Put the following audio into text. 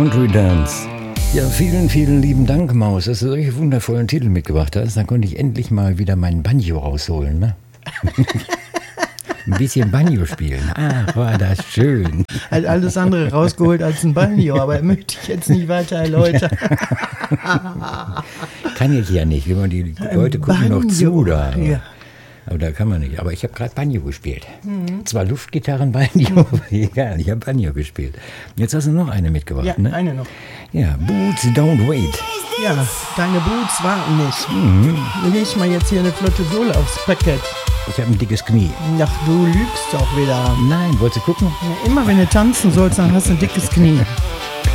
Country Dance. Ja, vielen, vielen lieben Dank, Maus, dass du solche wundervollen Titel mitgebracht hast. Dann konnte ich endlich mal wieder meinen Banjo rausholen, ne? Ein bisschen Banjo spielen. Ach, war das schön. Hat alles andere rausgeholt als ein Banjo, aber möchte ich jetzt nicht weiter erläutern. Kann ich ja nicht, wenn man die Leute gucken noch zu da. Ja. Aber da kann man nicht. Aber ich habe gerade Banjo gespielt. Zwar Luftgitarren, Banjo, egal, ich habe Banjo gespielt. Jetzt hast du noch eine mitgebracht, Ja, ne? eine noch. Ja, Boots Don't Wait. Ja, deine Boots warten nicht. Leg mal jetzt hier eine flotte Sohle aufs Parkett. Ich habe ein dickes Knie. Ach, du lügst doch wieder. Nein, wolltest du gucken? Ja, immer wenn du tanzen sollst, dann hast du ein dickes Knie.